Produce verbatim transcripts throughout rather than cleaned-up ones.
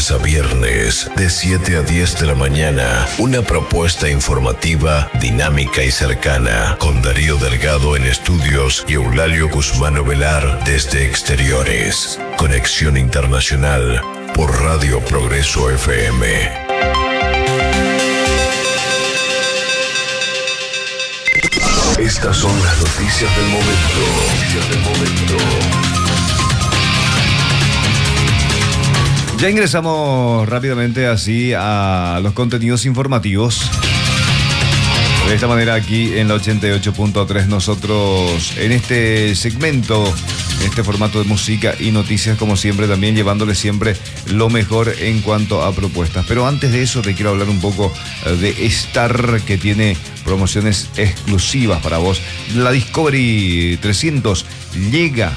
lunes a viernes, de siete a diez de la mañana, una propuesta informativa, dinámica y cercana, con Darío Delgado en estudios y Eulalio Guzmán Ovelar desde exteriores. Conexión Internacional por Radio Progreso F M. Estas son las noticias del momento. Noticias del momento. Ya ingresamos rápidamente así a los contenidos informativos. De esta manera aquí en la ochenta y ocho punto tres nosotros en este segmento, en este formato de música y noticias como siempre, también llevándole siempre lo mejor en cuanto a propuestas. Pero antes de eso te quiero hablar un poco de Star, que tiene promociones exclusivas para vos. La Discovery trescientos llega,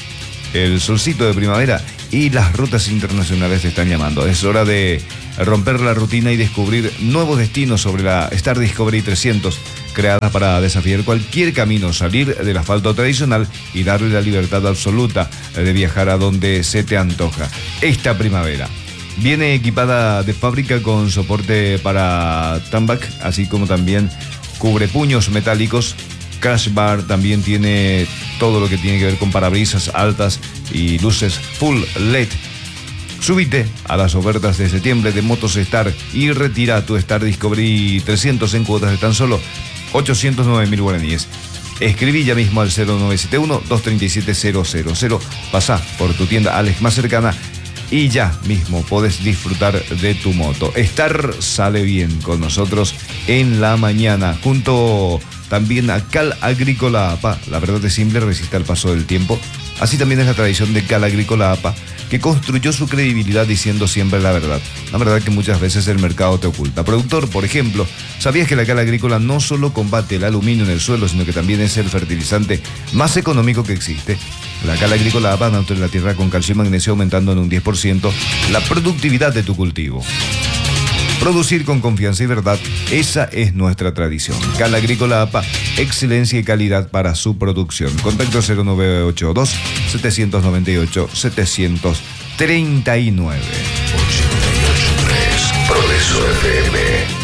el solcito de primavera y las rutas internacionales te están llamando. Es hora de romper la rutina y descubrir nuevos destinos sobre la Star Discovery trescientos, creada para desafiar cualquier camino, salir del asfalto tradicional y darle la libertad absoluta de viajar a donde se te antoja. Esta primavera viene equipada de fábrica con soporte para tambac, así como también cubrepuños metálicos. Crash Bar también tiene todo lo que tiene que ver con parabrisas altas y luces full L E D. Súbite a las ofertas de septiembre de Motos Star y retira tu Star Discovery trescientos en cuotas de tan solo ochocientos nueve mil guaraníes. Escribí ya mismo al cero nueve siete uno, dos tres siete, cero cero cero. Pasá por tu tienda Alex más cercana y ya mismo podés disfrutar de tu moto. Star sale bien con nosotros en la mañana, junto también a Cal Agrícola A P A. La verdad es simple, resiste al paso del tiempo. Así también es la tradición de Cal Agrícola A P A, que construyó su credibilidad diciendo siempre la verdad. La verdad que muchas veces el mercado te oculta. Productor, por ejemplo, ¿sabías que la cal agrícola no solo combate el aluminio en el suelo, sino que también es el fertilizante más económico que existe? La cal agrícola A P A nutre la tierra con calcio y magnesio, aumentando en un diez por ciento la productividad de tu cultivo. Producir con confianza y verdad, esa es nuestra tradición. Cal Agrícola A P A, excelencia y calidad para su producción. Contacto cero nueve ocho dos, siete nueve ocho, siete tres nueve. ochenta y ocho punto tres Progreso F M.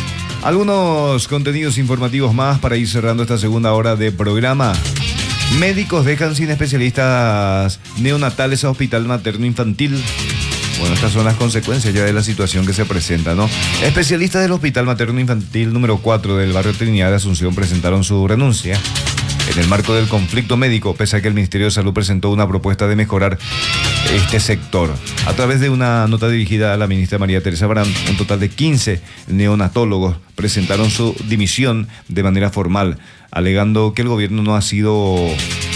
Algunos contenidos informativos más para ir cerrando esta segunda hora de programa. Médicos dejan sin especialistas neonatales a hospital materno infantil. Bueno, estas son las consecuencias ya de la situación que se presenta, ¿no? Especialistas del Hospital Materno Infantil número cuatro del barrio Trinidad de Asunción presentaron su renuncia en el marco del conflicto médico, pese a que el Ministerio de Salud presentó una propuesta de mejorar este sector. A través de una nota dirigida a la ministra María Teresa Barán, un total de quince neonatólogos presentaron su dimisión de manera formal, alegando que el gobierno no ha sido,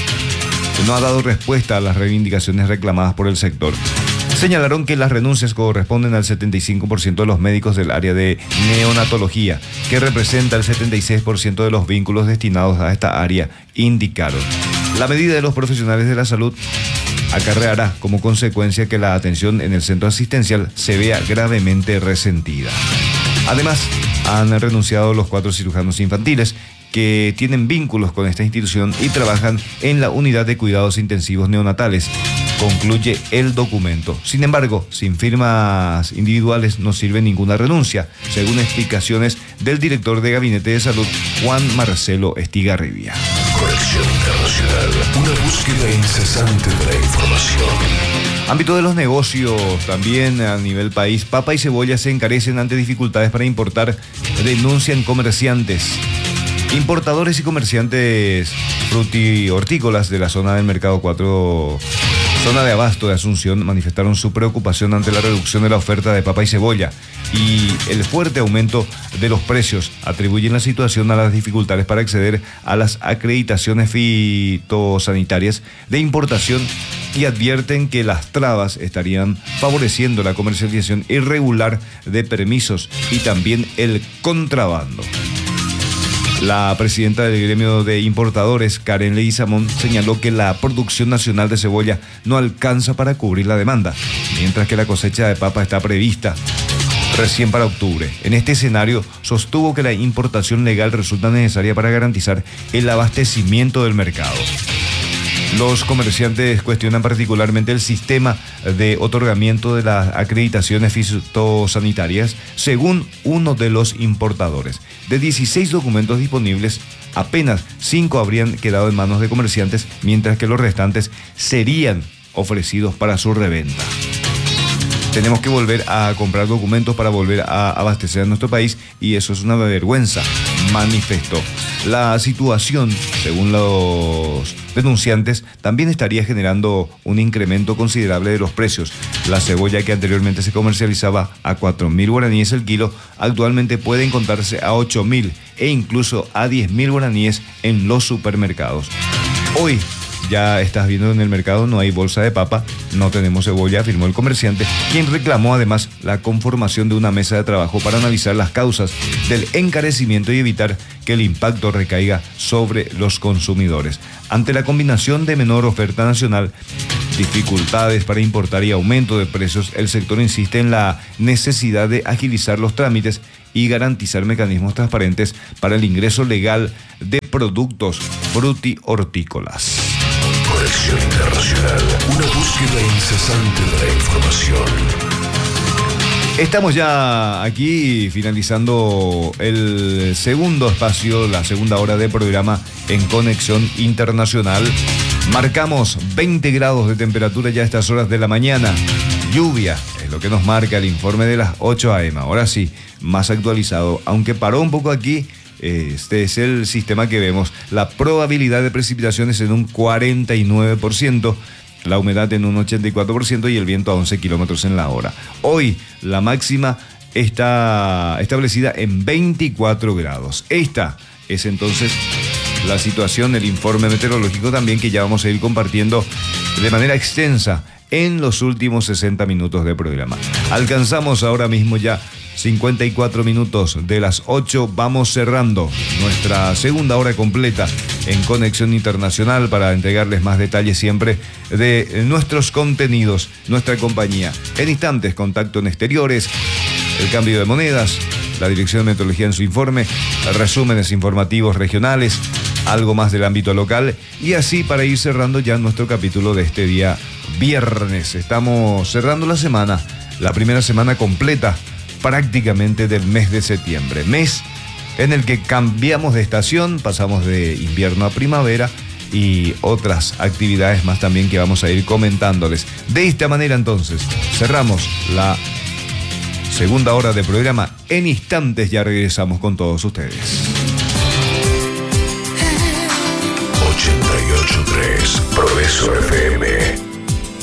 no ha dado respuesta a las reivindicaciones reclamadas por el sector. Señalaron que las renuncias corresponden al setenta y cinco por ciento de los médicos del área de neonatología, que representa el setenta y seis por ciento de los vínculos destinados a esta área, indicaron. La medida de los profesionales de la salud acarreará como consecuencia que la atención en el centro asistencial se vea gravemente resentida. Además, han renunciado los cuatro cirujanos infantiles que tienen vínculos con esta institución y trabajan en la unidad de cuidados intensivos neonatales, concluye el documento. Sin embargo, sin firmas individuales no sirve ninguna renuncia, según explicaciones del director de Gabinete de Salud, Juan Marcelo Estigarribia. Conexión Internacional, una búsqueda incesante de la información. Ámbito de los negocios, también a nivel país, papa y cebolla se encarecen ante dificultades para importar, denuncian comerciantes. Importadores y comerciantes frutihortícolas de la zona del Mercado cuatro, zona de abasto de Asunción, manifestaron su preocupación ante la reducción de la oferta de papa y cebolla y el fuerte aumento de los precios. Atribuyen la situación a las dificultades para acceder a las acreditaciones fitosanitarias de importación y advierten que las trabas estarían favoreciendo la comercialización irregular de permisos y también el contrabando. La presidenta del gremio de importadores, Karen Leguizamón, señaló que la producción nacional de cebolla no alcanza para cubrir la demanda, mientras que la cosecha de papa está prevista recién para octubre. En este escenario, sostuvo que la importación legal resulta necesaria para garantizar el abastecimiento del mercado. Los comerciantes cuestionan particularmente el sistema de otorgamiento de las acreditaciones fitosanitarias según uno de los importadores. De dieciséis documentos disponibles, apenas cinco habrían quedado en manos de comerciantes, mientras que los restantes serían ofrecidos para su reventa. Tenemos que volver a comprar documentos para volver a abastecer a nuestro país y eso es una vergüenza, manifestó. La situación, según los denunciantes, también estaría generando un incremento considerable de los precios. La cebolla, que anteriormente se comercializaba a cuatro mil guaraníes el kilo, actualmente puede encontrarse a ocho mil e incluso a diez mil guaraníes en los supermercados. Hoy ya estás viendo en el mercado, no hay bolsa de papa, no tenemos cebolla, afirmó el comerciante, quien reclamó además la conformación de una mesa de trabajo para analizar las causas del encarecimiento y evitar que el impacto recaiga sobre los consumidores. Ante la combinación de menor oferta nacional, dificultades para importar y aumento de precios, el sector insiste en la necesidad de agilizar los trámites y garantizar mecanismos transparentes para el ingreso legal de productos fruti-hortícolas. Conexión Internacional, una búsqueda incesante de la información. Estamos ya aquí finalizando el segundo espacio, la segunda hora de programa en Conexión Internacional. Marcamos veinte grados de temperatura ya a estas horas de la mañana. Lluvia es lo que nos marca el informe de las ocho a eme. Ahora sí, más actualizado, aunque paró un poco aquí. Este es el sistema que vemos. La probabilidad de precipitaciones en un cuarenta y nueve por ciento, la humedad en un ochenta y cuatro por ciento y el viento a once kilómetros en la hora. Hoy la máxima está establecida en veinticuatro grados. Esta es entonces la situación, el informe meteorológico también que ya vamos a ir compartiendo de manera extensa en los últimos sesenta minutos de programa. Alcanzamos ahora mismo ya cincuenta y cuatro minutos de las ocho. Vamos cerrando nuestra segunda hora completa en Conexión Internacional para entregarles más detalles siempre de nuestros contenidos, nuestra compañía. En instantes, contacto en exteriores, el cambio de monedas, la Dirección de Meteorología en su informe, resúmenes informativos regionales, algo más del ámbito local y así para ir cerrando ya nuestro capítulo de este día viernes. Estamos cerrando la semana, la primera semana completa prácticamente del mes de septiembre, mes en el que cambiamos de estación, pasamos de invierno a primavera y otras actividades más también que vamos a ir comentándoles. De esta manera entonces cerramos la segunda hora de programa. En instantes ya regresamos con todos ustedes. ochenta y ocho punto tres Progreso efe eme.